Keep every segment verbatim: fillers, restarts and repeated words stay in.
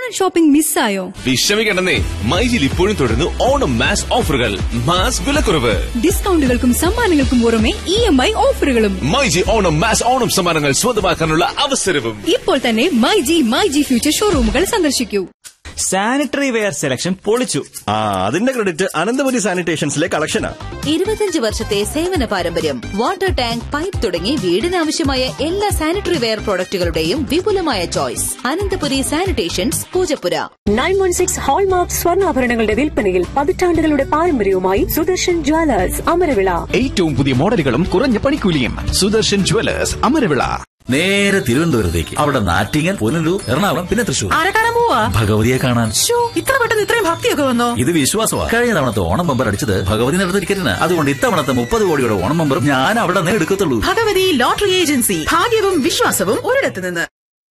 Onam shopping മിസ്സായോ? വിഷമിക്കണ്ടെന്നേ, മൈജിൽ ഇപ്പോഴും തുടരുന്നു Onam mass ഓഫറുകൾ. മാസ് വിലക്കുറവ്, ഡിസ്കൗണ്ടുകൾക്കും സമ്മാനങ്ങൾക്കും പുറമെ ഇ എം ഐ ഓഫറുകളും. മൈജി ഓണം മാസ് ഓണം സമ്മാനങ്ങൾ സ്വന്തമാക്കാനുള്ള അവസരവും. ഇപ്പോൾ തന്നെ മൈജി മൈജി ഫ്യൂച്ചർ ഷോറൂമുകൾ സന്ദർശിക്കൂ. സാനിറ്ററി വെയർ സെലക്ഷൻ പൊളിച്ചു. ആ അതിന്റെ ക്രെഡിറ്റ് അനന്തപുരി സാനിറ്റേഷൻസിലെ കളക്ഷനാ. ഇരുപത്തിയഞ്ച് വർഷത്തെ സേവന പാരമ്പര്യം. വാട്ടർ ടാങ്ക്, പൈപ്പ് തുടങ്ങി വീടിനാവശ്യമായ എല്ലാ സാനിറ്ററി വെയർ പ്രോഡക്റ്റുകളുടെയും വിപുലമായ choice. Ananthapuri sanitations, Poojappura. Nine one six hallmark സ്വർണ്ണാഭരണങ്ങളുടെ വിൽപ്പനയിൽ പതിറ്റാണ്ടുകളുടെ പാരമ്പര്യവുമായി സുദർശൻ ജ്വല്ലേഴ്സ്, അമരവിള. ഏറ്റവും പുതിയ മോഡലുകളും കുറഞ്ഞ പണിക്കൂലിയും. സുദർശൻ ജ്വല്ലേഴ്സ്, അമരവിള. നേരെ തിരുവനന്തപുരത്തേക്ക്. അവിടെ നാറ്റിങ്ങൽ, പുനലൂർ, എറണാകുളം, പിന്നെ തൃശൂർ. ഭഗവതിയെ കാണാൻ. ഇത്ര പെട്ടെന്ന് ഇത്രയും ഭക്തിയൊക്കെ വന്നോ? ഇത് വിശ്വാസമാണ്. കഴിഞ്ഞ തവണത്തെ ഓണം ബമ്പർ അടിച്ചത് ഭഗവതി നടത്ത ടിക്കറ്റിന്. അതുകൊണ്ട് ഇത്തവണത്തെ മുപ്പത് കോടിയുടെ ഓണം ബമ്പർ ഞാൻ അവിടെ നിന്ന് എടുക്കത്തുള്ളൂ. Bhagavathi lottery agency. ഭാഗ്യവും വിശ്വാസവും ഒരിടത്ത് നിന്ന്.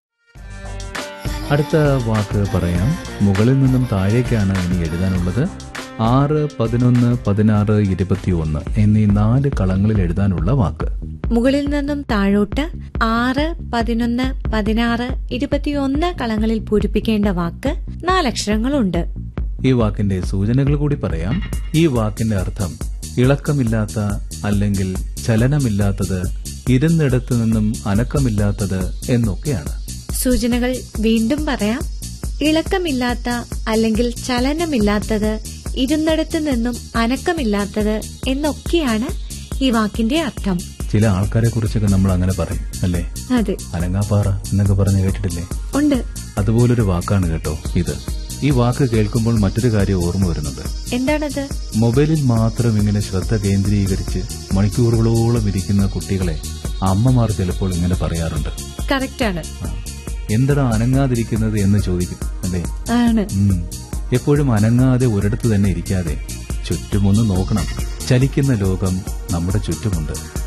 അടുത്ത വാക്ക് പറയാം. മുകളിൽ നിന്നും താഴേക്കാണ് ഇനി എഴുതാനുള്ളത്. ആറ്, പതിനൊന്ന്, പതിനാറ്, ഇരുപത്തിയൊന്ന് എന്നീ നാല് കളങ്ങളിൽ എഴുതാനുള്ള വാക്ക്. മുകളിൽ നിന്നും താഴോട്ട് ആറ്, പതിനൊന്ന്, പതിനാറ്, ഇരുപത്തിയൊന്ന് കളങ്ങളിൽ പൂരിപ്പിക്കേണ്ട വാക്ക് നാലക്ഷരങ്ങളുണ്ട്. ഈ വാക്കിന്റെ സൂചനകൾ കൂടി പറയാം. ഈ വാക്കിന്റെ അർത്ഥം ഇളക്കമില്ലാത്ത അല്ലെങ്കിൽ ചലനമില്ലാത്തത്, ഇരുന്നിടത്തു നിന്നും അനക്കമില്ലാത്തത് എന്നൊക്കെയാണ്. സൂചനകൾ വീണ്ടും പറയാം. ഇളക്കമില്ലാത്ത അല്ലെങ്കിൽ ചലനമില്ലാത്തത്, ഇരുന്നിടത്തു നിന്നും അനക്കമില്ലാത്തത് എന്നൊക്കെയാണ് ഈ വാക്കിന്റെ അർത്ഥം. ചില ആൾക്കാരെ കുറിച്ചൊക്കെ നമ്മൾ അങ്ങനെ പറയും അല്ലേ? അതെ, അനങ്ങാപ്പാറ എന്നൊക്കെ പറഞ്ഞ് കേട്ടിട്ടില്ലേ? ഉണ്ട്. അതുപോലൊരു വാക്കാണ് കേട്ടോ ഇത്. ഈ വാക്ക് കേൾക്കുമ്പോൾ മറ്റൊരു കാര്യം ഓർമ്മ വരുന്നത്. എന്താണത്? മൊബൈലിൽ മാത്രം ഇങ്ങനെ ശ്രദ്ധ കേന്ദ്രീകരിച്ച് മണിക്കൂറുകളോളം ഇരിക്കുന്ന കുട്ടികളെ അമ്മമാർ ചിലപ്പോൾ ഇങ്ങനെ പറയാറുണ്ട്. കറക്റ്റാണ്. എന്താണ് അനങ്ങാതിരിക്കുന്നത് എന്ന് ചോദിക്കും അല്ലേ? ആണ്. എപ്പോഴും അനങ്ങാതെ ഒരിടത്ത് തന്നെ ഇരിക്കാതെ ചുറ്റുമൊന്ന് നോക്കണം. ചലിക്കുന്ന ലോകം നമ്മുടെ ചുറ്റുമുണ്ട്.